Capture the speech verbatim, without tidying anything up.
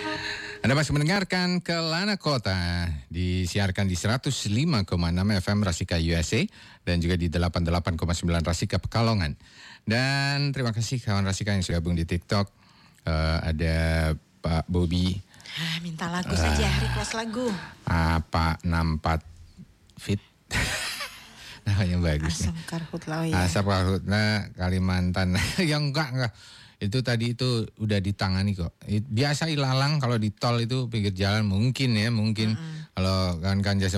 Anda masih mendengarkan Kelana Kota, disiarkan di seratus lima koma enam F M Rasika U S A dan juga di delapan puluh delapan koma sembilan Rasika Pekalongan. Dan terima kasih kawan Rasika yang sudah gabung di TikTok. Uh, ada Pak Bobby. Ah, minta lagu uh, saja, request lagu. Ah, Pak Nampat Fit. Namanya bagus. Asam Karhutla ya. Asam Karhutla Kalimantan. Yang enggak enggak. Itu tadi itu udah ditangani kok. Biasa ilalang kalau di tol itu pinggir jalan mungkin ya, mungkin. Mm-hmm. Kalau kan kan jasa